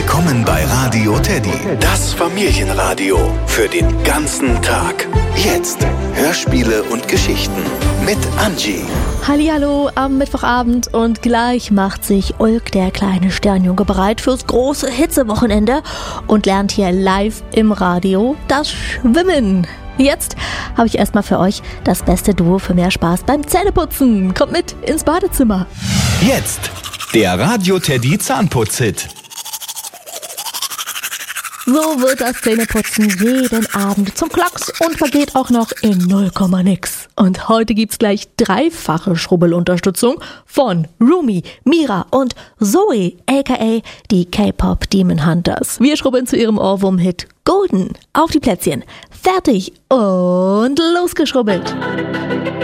Willkommen bei Radio Teddy, das Familienradio für den ganzen Tag. Jetzt Hörspiele und Geschichten mit Angie. Hallihallo am Mittwochabend und gleich macht sich Ulk, der kleine Sternjunge, bereit fürs große Hitzewochenende und lernt hier live im Radio das Schwimmen. Jetzt habe ich erstmal für euch das beste Duo für mehr Spaß beim Zähneputzen. Kommt mit ins Badezimmer. Jetzt der Radio Teddy Zahnputz-Hit. So wird das Zähneputzen jeden Abend zum Klacks und vergeht auch noch in 0, nix. Und heute gibt's gleich 3-fache Schrubbelunterstützung von Rumi, Mira und Zoe, aka die K-Pop Demon Hunters. Wir schrubbeln zu ihrem Ohrwurm-Hit Golden. Auf die Plätzchen. Fertig und losgeschrubbelt.